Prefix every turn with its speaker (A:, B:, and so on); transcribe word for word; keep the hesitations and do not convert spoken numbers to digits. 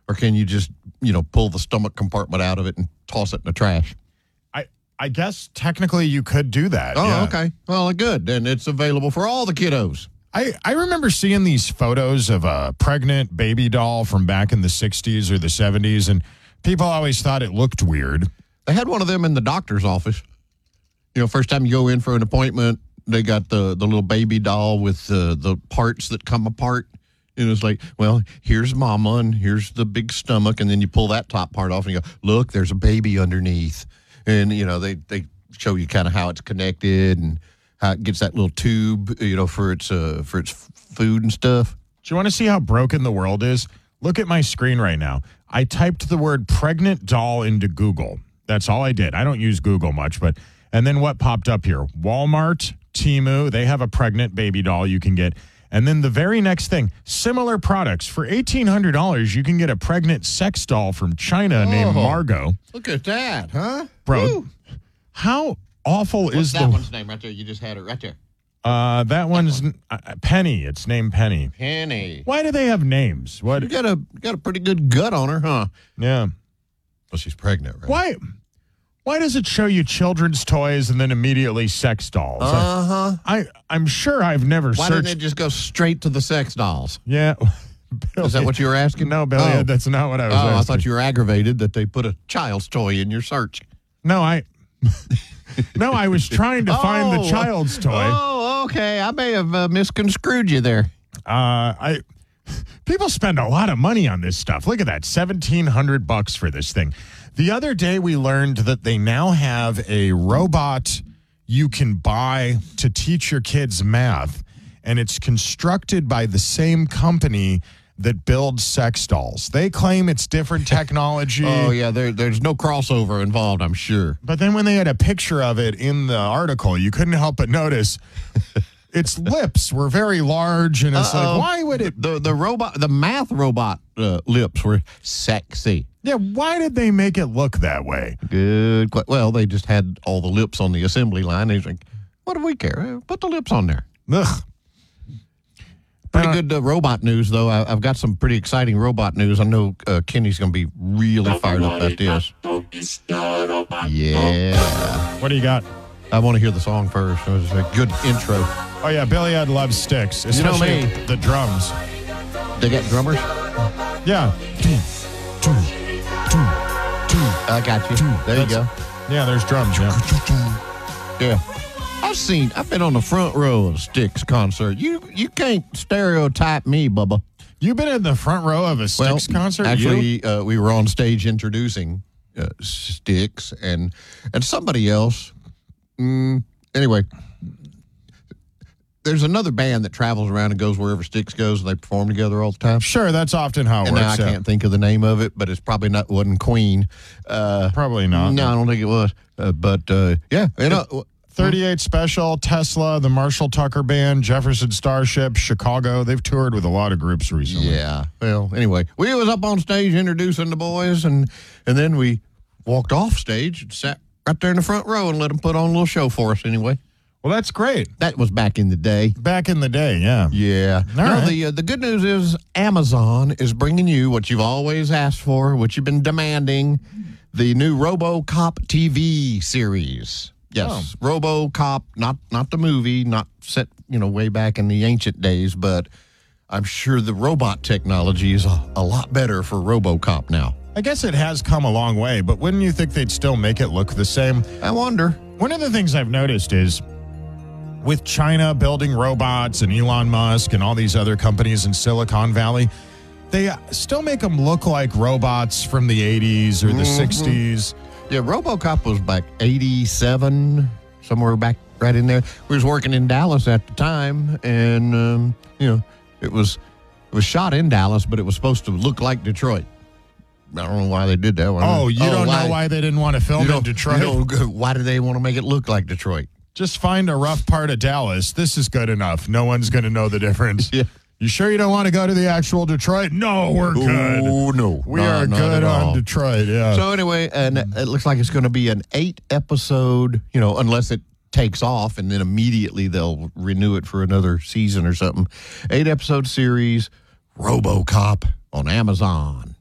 A: Or can you just, you know, pull the stomach compartment out of it and toss it in the trash?
B: I I guess technically you could do that.
A: Oh,
B: yeah.
A: okay. Well, good. And it's available for all the kiddos.
B: I, I remember seeing these photos of a pregnant baby doll from back in the sixties or the seventies, and people always thought it looked weird.
A: They had one of them in the doctor's office. You know, first time you go in for an appointment, they got the, the little baby doll with the, the parts that come apart. And it's like, well, here's mama and here's the big stomach. And then you pull that top part off and you go, look, there's a baby underneath. And, you know, they, they show you kind of how it's connected and how it gets that little tube, you know, for its uh, for its food and stuff.
B: Do you want to see how broken the world is? Look at my screen right now. I typed the word pregnant doll into Google. That's all I did. I don't use Google much, but, and then what popped up here? Walmart, Temu, they have a pregnant baby doll you can get. And then the very next thing, similar products. For eighteen hundred dollars, you can get a pregnant sex doll from China
A: oh,
B: named Margot.
A: Look at that, huh?
B: Bro,
A: Woo.
B: How awful
A: What's
B: is
A: that
B: the...
A: one's name right there? You just had it right there.
B: Uh, that one's
A: one.
B: uh, Penny. It's named Penny.
A: Penny.
B: Why do they have names? What?
A: You got a, got a pretty good gut on her, huh?
B: Yeah.
A: Well, she's pregnant, right?
B: Why? Why does it show you children's toys and then immediately sex dolls?
A: Uh-huh.
B: I, I'm sure I've never
A: Why
B: searched.
A: didn't it just go straight to the sex dolls?
B: Yeah.
A: Is that what you were asking?
B: No, Billy,
A: oh.
B: that's not what I was
A: oh,
B: asking.
A: I thought you were aggravated that they put a child's toy in your search.
B: No, I... no, I was trying to find the
A: Oh.
B: child's toy.
A: Oh, okay. I may have uh, misconstrued you there.
B: Uh, I... People spend a lot of money on this stuff. Look at that, seventeen hundred bucks for this thing. The other day we learned that they now have a robot you can buy to teach your kids math, and it's constructed by the same company that builds sex dolls. They claim it's different technology.
A: Oh, yeah. There, there's no crossover involved, I'm sure.
B: But then when they had a picture of it in the article, you couldn't help but notice its lips were very large, and it's
A: Uh-oh.
B: like, why would it...
A: The the robot, the math robot uh, lips were sexy.
B: Yeah, why did they make it look that way?
A: Good. que- Well, they just had all the lips on the assembly line. They was like, what do we care? Put the lips on there.
B: Ugh.
A: Pretty
B: Uh,
A: good uh, robot news, though. I, I've got some pretty exciting robot news. I know uh, Kenny's going to be really fired up about this. Yeah.
B: What do you got?
A: I want to hear the song first. It was a good intro.
B: Oh, yeah, Billy Ed loves sticks,
A: You know
B: especially
A: me.
B: the drums.
A: They got drummers?
B: Yeah.
A: I got you. There you
B: That's-
A: go.
B: Yeah, there's drums, yeah.
A: Yeah. I've seen, I've been on the front row of a Styx concert. You you can't stereotype me, Bubba.
B: You've been in the front row of a Styx concert? You?
A: Actually, uh, we were on stage introducing uh, Styx and and somebody else. Mm, anyway, there's another band that travels around and goes wherever Styx goes, and they perform together all the time.
B: Sure, that's often how it
A: And
B: works.
A: now I
B: yeah.
A: can't think of the name of it, but it's probably not wasn't Queen. Uh,
B: Probably not.
A: no, I don't think it was. Uh, but uh, yeah, you know,
B: thirty-eight Special, Tesla, the Marshall Tucker Band, Jefferson Starship, Chicago. They've toured with a lot of groups recently.
A: yeah. Well, anyway, we was up on stage introducing the boys, and and then we walked off stage and sat right there in the front row and let them put on a little show for us. Anyway,
B: Well, that's great.
A: that was back in the day.
B: Back in the day, yeah.
A: Yeah.
B: All
A: no,
B: right.
A: the uh, the good news is Amazon is bringing you what you've always asked for, what you've been demanding, the new RoboCop T V series. Yes, RoboCop, not not the movie, not set, you know, way back in the ancient days, but I'm sure the robot technology is a, a lot better for RoboCop now.
B: I guess it has come a long way, but wouldn't you think they'd still make it look the same?
A: I wonder.
B: One of the things I've noticed is with China building robots and Elon Musk and all these other companies in Silicon Valley, they still make them look like robots from the eighties or the
A: Mhm.
B: sixties.
A: Yeah, RoboCop was back eighty-seven, somewhere back right in there. We was working in Dallas at the time, and um, you know, it was it was shot in Dallas, but it was supposed to look like Detroit. I don't know why they did that.
B: Oh, you don't know why they didn't want to film
A: you
B: in
A: don't-
B: Detroit?
A: you don't- why do they want to make it look like Detroit?
B: Just find a rough part of Dallas. This is good enough. No one's going to know the difference.
A: Yeah.
B: You sure you don't want to go to the actual Detroit? No, we're good.
A: Oh no,
B: We
A: No,
B: are
A: not
B: good
A: at
B: on
A: all.
B: Detroit, yeah.
A: So anyway, and it looks like it's going to be an eight episode, you know, unless it takes off and then immediately they'll renew it for another season or something. Eight episode series, RoboCop on Amazon.